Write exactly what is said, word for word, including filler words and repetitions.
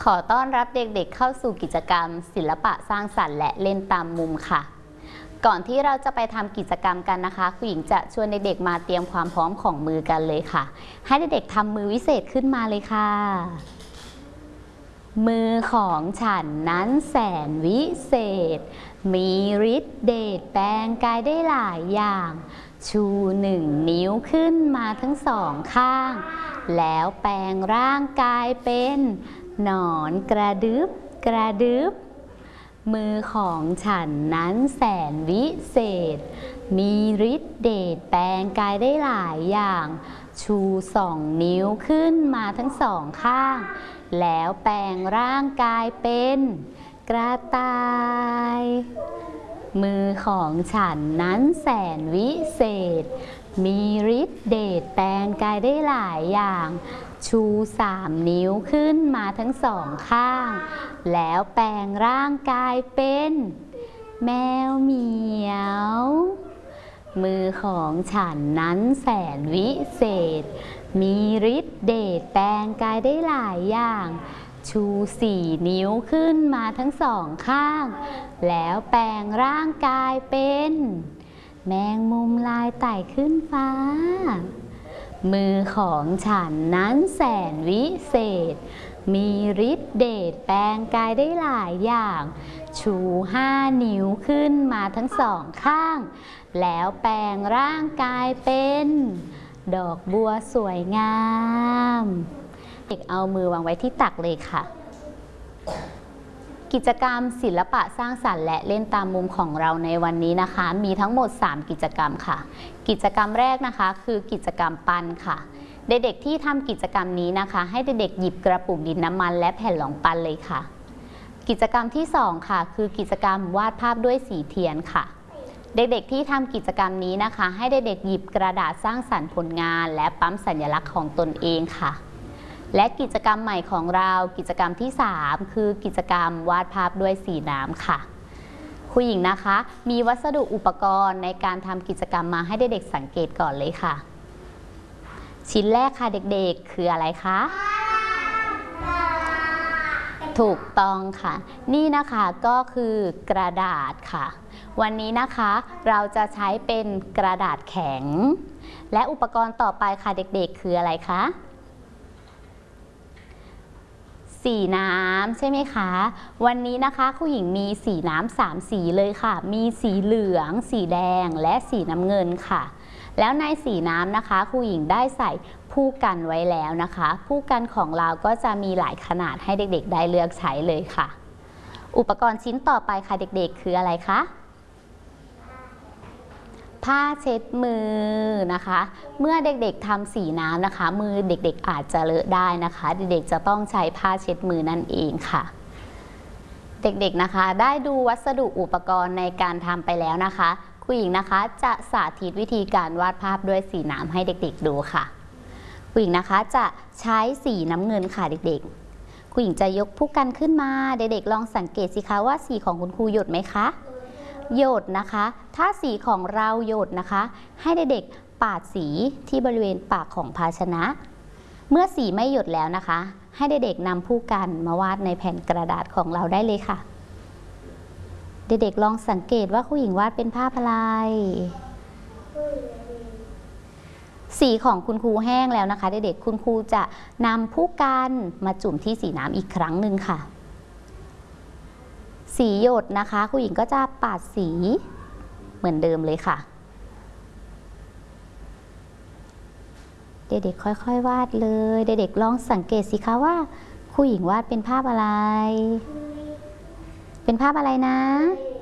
ขอต้อนรับเด็กๆเข้าสู่กิจกรรมศิลปะสร้างสรรค์และเล่นตามมุมค่ะก่อนที่เราจะไปทำกิจกรรมกันนะคะครูหญิงจะชวนเด็กๆมาเตรียมความพร้อมของมือกันเลยค่ะให้เด็กๆทำมือวิเศษขึ้นมาเลยค่ะมือของฉันนั้นแสนวิเศษมีฤทธิ์เดชแปลงกายได้หลายอย่างชูหนึ่งนิ้วขึ้นมาทั้งสองข้างแล้วแปลงร่างกายเป็นหนอนกระดึบกระดึบมือของฉันนั้นแสนวิเศษมีฤทธิ์เดชแปลงกายได้หลายอย่างชูสองนิ้วขึ้นมาทั้งสองข้างแล้วแปลงร่างกายเป็นกระต่ายมือของฉันนั้นแสนวิเศษมีฤทธิ์เดชแปลงกายได้หลายอย่างชูสามนิ้วขึ้นมาทั้งสองข้างแล้วแปลงร่างกายเป็นแมวเหมียวมือของฉันนั้นแสนวิเศษมีฤทธิ์เดชแปลงกายได้หลายอย่างชูสี่นิ้วขึ้นมาทั้งสองข้างแล้วแปลงร่างกายเป็นแมงมุมลายไต่ขึ้นฟ้ามือของฉันนั้นแสนวิเศษมีฤทธิ์เดชแปลงกายได้หลายอย่างชูห้านิ้วขึ้นมาทั้งสองข้างแล้วแปลงร่างกายเป็นดอกบัวสวยงามเด็กเอามือวางไว้ที่ตักเลยค่ะกิจกรรมศิลปะสร้างสรรค์และเล่นตามมุมของเราในวันนี้นะคะมีทั้งหมดสามกิจกรรมค่ะกิจกรรมแรกนะคะคือกิจกรรมปั้นค่ะเด็กๆที่ทำกิจกรรมนี้นะคะให้เด็กๆหยิบกระปุกดินน้ำมันและแผ่นรองปั้นเลยค่ะกิจกรรมที่สองค่ะคือกิจกรรมวาดภาพด้วยสีเทียนค่ะเด็กๆที่ทำกิจกรรมนี้นะคะให้เด็กๆหยิบกระดาษสร้างสรรค์ผลงานและปั๊มสัญลักษณ์ของตนเองค่ะและกิจกรรมใหม่ของเรากิจกรรมที่สามคือกิจกรรมวาดภาพด้วยสีน้ำค่ะครูหญิงนะคะมีวัสดุอุปกรณ์ในการทำกิจกรรมมาให้เด็กๆสังเกตก่อนเลยค่ะชิ้นแรกค่ะเด็กๆคืออะไรคะถูกต้องค่ะนี่นะคะก็คือกระดาษค่ะวันนี้นะคะเราจะใช้เป็นกระดาษแข็งและอุปกรณ์ต่อไปค่ะเด็กๆคืออะไรคะสีน้ำใช่ไหมคะวันนี้นะคะครูหญิงมีสีน้ำสามสีเลยค่ะมีสีเหลืองสีแดงและสีน้ำเงินค่ะแล้วในสีน้ำนะคะครูหญิงได้ใส่ผู้กันไว้แล้วนะคะผู้กันของเราก็จะมีหลายขนาดให้เด็กๆได้เลือกใช้เลยค่ะอุปกรณ์ชิ้นต่อไปค่ะเด็กๆคืออะไรคะผ้าเช็ดมือนะคะเมื่อเด็กๆทำสีน้ำนะคะมือเด็กๆอาจจะเลอะได้นะคะเด็กๆจะต้องใช้ผ้าเช็ดมือนั่นเองค่ะเด็กๆนะคะได้ดูวัสดุอุปกรณ์ในการทำไปแล้วนะคะครูหญิงนะคะจะสาธิตวิธีการวาดภาพด้วยสีน้ำให้เด็กๆดูค่ะครูหญิงนะคะจะใช้สีน้ำเงินค่ะเด็กๆครูหญิงจะยกผู้กันขึ้นมาเด็กๆลองสังเกตสิคะว่าสีของคุณครูหยดไหมคะหยดนะคะถ้าสีของเราหยดนะคะให้เด็กๆปาดสีที่บริเวณปากของภาชนะเมื่อสีไม่หยดแล้วนะคะให้เด็กๆนำผู้กันมาวาดในแผ่นกระดาษของเราได้เลยค่ะเด็กๆลองสังเกตว่าครูหญิงวาดเป็นภาพอะไรสีของคุณครูแห้งแล้วนะคะเด็กๆคุณครูจะนำผู้กันมาจุ่มที่สีน้ำอีกครั้งหนึ่งค่ะสีหยดนะคะครูหญิงก็จะปาดสีเหมือนเดิมเลยค่ะเด็กๆค่อยๆวาดเลยเด็กๆลองสังเกตสิคะว่าครูหญิงวาดเป็นภาพอะไรเป็นภาพอะไรนะ